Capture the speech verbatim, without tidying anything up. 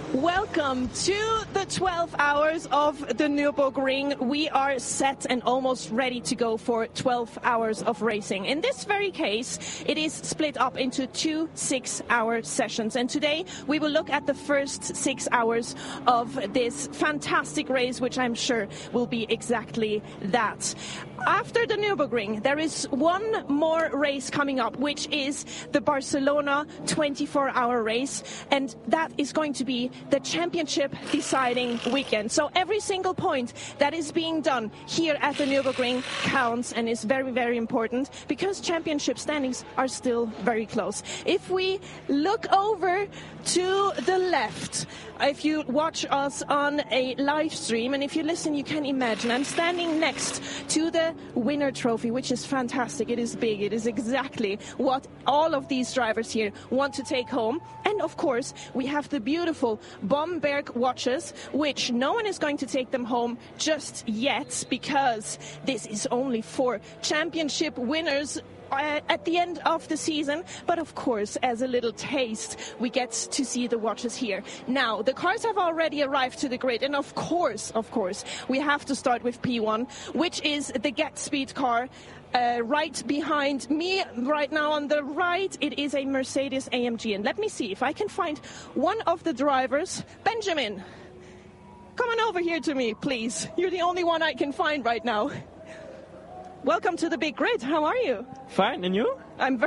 Welcome to the twelve hours of the Nürburgring. We are set and almost ready to go for twelve hours of racing. In this very case, it is split up into two six-hour sessions. And today, we will look at the first six hours of this fantastic race, which I'm sure will be exactly that. After the Nürburgring, there is one more race coming up, which is the Barcelona twenty-four hour race. And that is going to be the championship deciding weekend. So every single point that is being done here at the Nürburgring counts and is very, very important because championship standings are still very close. If we look over to the left, if you watch us on a live stream and if you listen, you can imagine I'm standing next to the winner trophy, which is fantastic. It is big. It is exactly what all of these drivers here want to take home. And of course, we have the beautiful Bomberg watches, which no one is going to take them home just yet because this is only for championship winners Uh, at the end of the season. But of course, as a little taste, we get to see the watches here. Now, the cars have already arrived to the grid, and of course, of course, we have to start with P one, which is the Get Speed car. Uh, right behind me right now on the right, it is a Mercedes A M G. And let me see if I can find one of the drivers. Benjamin, come on over here to me, please. You're the only one I can find right now. Welcome to the big grid. How are you? Fine, and you? I'm very